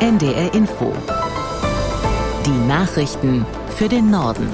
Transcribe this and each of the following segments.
NDR Info. Die Nachrichten für den Norden.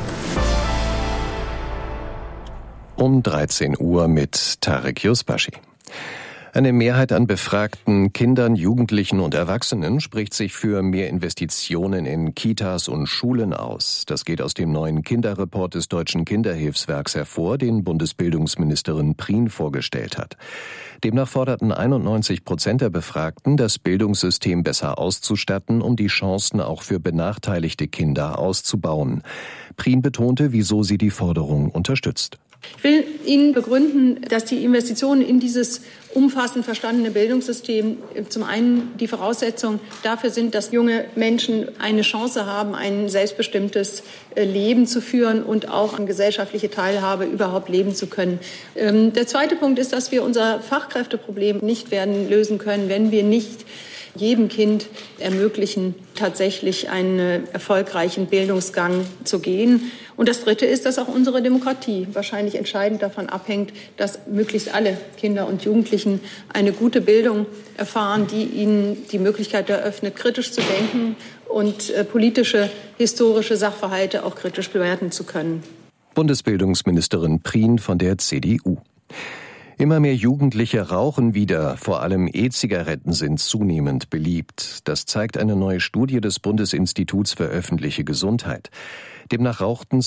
Um 13 Uhr mit Tarek Yusbashi. Eine Mehrheit an befragten Kindern, Jugendlichen und Erwachsenen spricht sich für mehr Investitionen in Kitas und Schulen aus. Das geht aus dem neuen Kinderreport des Deutschen Kinderhilfswerks hervor, den Bundesbildungsministerin Prien vorgestellt hat. Demnach forderten 91% der Befragten, das Bildungssystem besser auszustatten, um die Chancen auch für benachteiligte Kinder auszubauen. Prien betonte, wieso sie die Forderung unterstützt. Ich will Ihnen begründen, dass die Investitionen in dieses umfassend verstandene Bildungssystem zum einen die Voraussetzung dafür sind, dass junge Menschen eine Chance haben, ein selbstbestimmtes Leben zu führen und auch eine gesellschaftliche Teilhabe überhaupt leben zu können. Der zweite Punkt ist, dass wir unser Fachkräfteproblem nicht werden lösen können, wenn wir nicht jedem Kind ermöglichen, tatsächlich einen erfolgreichen Bildungsgang zu gehen. Und das Dritte ist, dass auch unsere Demokratie wahrscheinlich entscheidend davon abhängt, dass möglichst alle Kinder und Jugendlichen eine gute Bildung erfahren, die ihnen die Möglichkeit eröffnet, kritisch zu denken und politische, historische Sachverhalte auch kritisch bewerten zu können. Bundesbildungsministerin Prien von der CDU. Immer mehr Jugendliche rauchen wieder, vor allem E-Zigaretten sind zunehmend beliebt. Das zeigt eine neue Studie des Bundesinstituts für öffentliche Gesundheit. Demnach rauchten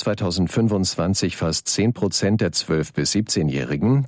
2025 fast 10% der 12- bis 17-Jährigen.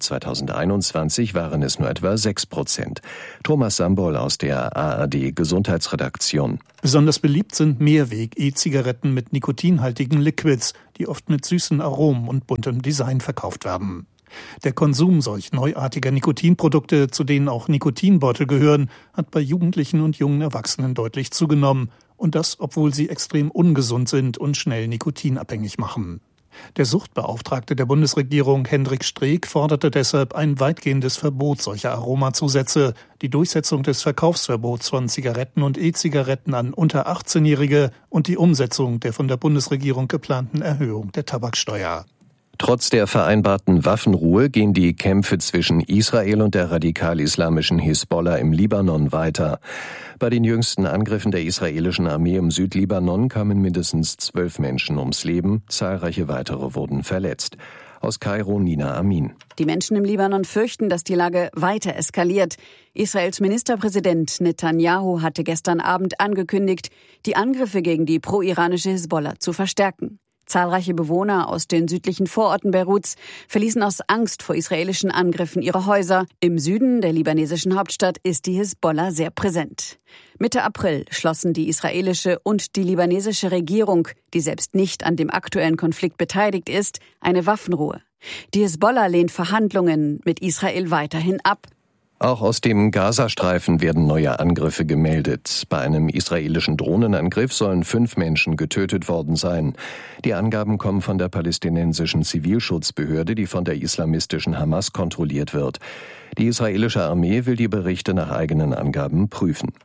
2021 waren es nur etwa 6%. Thomas Sambol aus der ARD Gesundheitsredaktion. Besonders beliebt sind Mehrweg-E-Zigaretten mit nikotinhaltigen Liquids, die oft mit süßen Aromen und buntem Design verkauft werden. Der Konsum solch neuartiger Nikotinprodukte, zu denen auch Nikotinbeutel gehören, hat bei Jugendlichen und jungen Erwachsenen deutlich zugenommen. Und das, obwohl sie extrem ungesund sind und schnell nikotinabhängig machen. Der Suchtbeauftragte der Bundesregierung, Hendrik Streeck, forderte deshalb ein weitgehendes Verbot solcher Aromazusätze, die Durchsetzung des Verkaufsverbots von Zigaretten und E-Zigaretten an unter 18-Jährige und die Umsetzung der von der Bundesregierung geplanten Erhöhung der Tabaksteuer. Trotz der vereinbarten Waffenruhe gehen die Kämpfe zwischen Israel und der radikal-islamischen Hisbollah im Libanon weiter. Bei den jüngsten Angriffen der israelischen Armee im Südlibanon kamen mindestens 12 Menschen ums Leben, zahlreiche weitere wurden verletzt. Aus Kairo Nina Amin. Die Menschen im Libanon fürchten, dass die Lage weiter eskaliert. Israels Ministerpräsident Netanyahu hatte gestern Abend angekündigt, die Angriffe gegen die pro-iranische Hisbollah zu verstärken. Zahlreiche Bewohner aus den südlichen Vororten Beiruts verließen aus Angst vor israelischen Angriffen ihre Häuser. Im Süden der libanesischen Hauptstadt ist die Hisbollah sehr präsent. Mitte April schlossen die israelische und die libanesische Regierung, die selbst nicht an dem aktuellen Konflikt beteiligt ist, eine Waffenruhe. Die Hisbollah lehnt Verhandlungen mit Israel weiterhin ab. Auch aus dem Gazastreifen werden neue Angriffe gemeldet. Bei einem israelischen Drohnenangriff sollen 5 Menschen getötet worden sein. Die Angaben kommen von der palästinensischen Zivilschutzbehörde, die von der islamistischen Hamas kontrolliert wird. Die israelische Armee will die Berichte nach eigenen Angaben prüfen.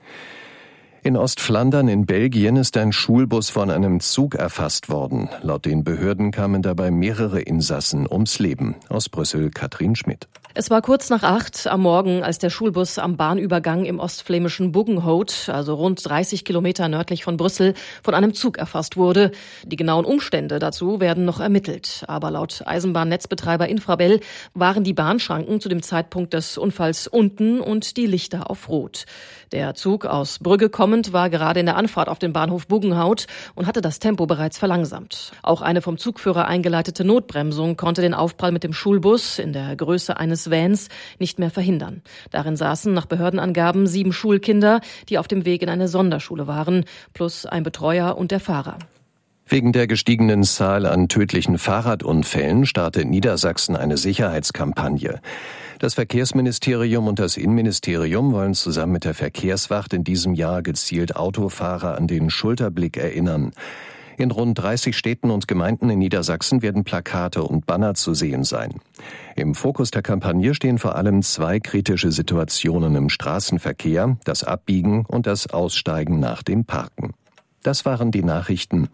In Ostflandern in Belgien ist ein Schulbus von einem Zug erfasst worden. Laut den Behörden kamen dabei mehrere Insassen ums Leben. Aus Brüssel Katrin Schmidt. Es war kurz nach 8 am Morgen, als der Schulbus am Bahnübergang im ostflämischen Buggenhout, also rund 30 Kilometer nördlich von Brüssel, von einem Zug erfasst wurde. Die genauen Umstände dazu werden noch ermittelt. Aber laut Eisenbahnnetzbetreiber Infrabel waren die Bahnschranken zu dem Zeitpunkt des Unfalls unten und die Lichter auf Rot. Der Zug aus Brügge kommend war gerade in der Anfahrt auf den Bahnhof Buggenhout und hatte das Tempo bereits verlangsamt. Auch eine vom Zugführer eingeleitete Notbremsung konnte den Aufprall mit dem Schulbus in der Größe eines Vans nicht mehr verhindern. Darin saßen nach Behördenangaben 7 Schulkinder, die auf dem Weg in eine Sonderschule waren, plus ein Betreuer und der Fahrer. Wegen der gestiegenen Zahl an tödlichen Fahrradunfällen startet Niedersachsen eine Sicherheitskampagne. Das Verkehrsministerium und das Innenministerium wollen zusammen mit der Verkehrswacht in diesem Jahr gezielt Autofahrer an den Schulterblick erinnern. In rund 30 Städten und Gemeinden in Niedersachsen werden Plakate und Banner zu sehen sein. Im Fokus der Kampagne stehen vor allem 2 kritische Situationen im Straßenverkehr, das Abbiegen und das Aussteigen nach dem Parken. Das waren die Nachrichten.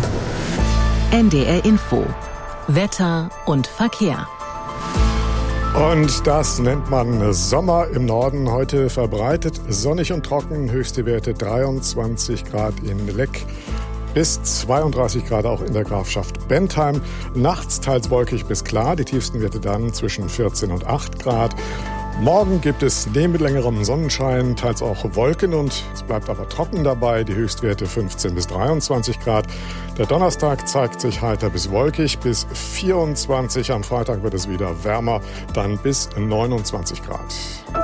NDR Info. Wetter und Verkehr. Und das nennt man Sommer im Norden. Heute verbreitet sonnig und trocken. Höchste Werte 23 Grad in Leck bis 32 Grad auch in der Grafschaft Bentheim. Nachts teils wolkig bis klar. Die tiefsten Werte dann zwischen 14 und 8 Grad. Morgen gibt es neben längerem Sonnenschein, teils auch Wolken und es bleibt aber trocken dabei. Die Höchstwerte 15 bis 23 Grad. Der Donnerstag zeigt sich heiter bis wolkig bis 24. Am Freitag wird es wieder wärmer, dann bis 29 Grad.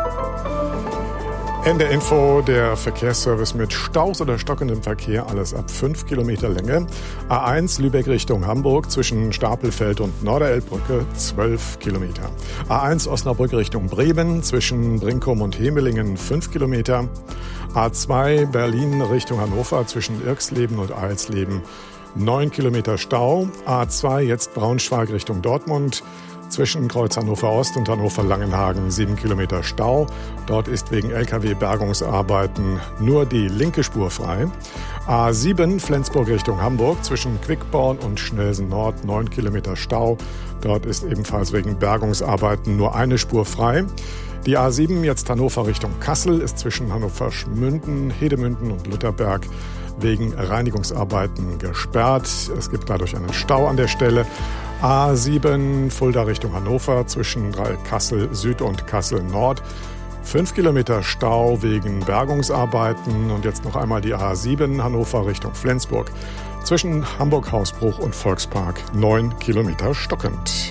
Ende Info, der Verkehrsservice mit Staus oder stockendem Verkehr, alles ab 5 Kilometer Länge. A1 Lübeck Richtung Hamburg zwischen Stapelfeld und Norderelbbrücke 12 Kilometer. A1 Osnabrück Richtung Bremen zwischen Brinkum und Hemelingen 5 Kilometer. A2 Berlin Richtung Hannover zwischen Irxleben und Eilsleben 9 Kilometer Stau. A2 jetzt Braunschweig Richtung Dortmund. Zwischen Kreuz Hannover Ost und Hannover Langenhagen 7 Kilometer Stau. Dort ist wegen Lkw-Bergungsarbeiten nur die linke Spur frei. A7 Flensburg Richtung Hamburg zwischen Quickborn und Schnelsen Nord 9 Kilometer Stau. Dort ist ebenfalls wegen Bergungsarbeiten nur eine Spur frei. Die A7 jetzt Hannover Richtung Kassel ist zwischen Hannover-Schmünden, Hedemünden und Lutherberg wegen Reinigungsarbeiten gesperrt. Es gibt dadurch einen Stau an der Stelle. A7 Fulda Richtung Hannover zwischen Kassel Süd und Kassel Nord. 5 Kilometer Stau wegen Bergungsarbeiten. Und jetzt noch einmal die A7 Hannover Richtung Flensburg. Zwischen Hamburg-Hausbruch und Volkspark 9 Kilometer stockend.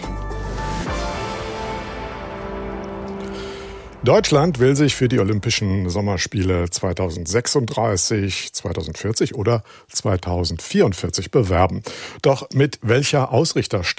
Deutschland will sich für die Olympischen Sommerspiele 2036, 2040 oder 2044 bewerben. Doch mit welcher Ausrichterstadt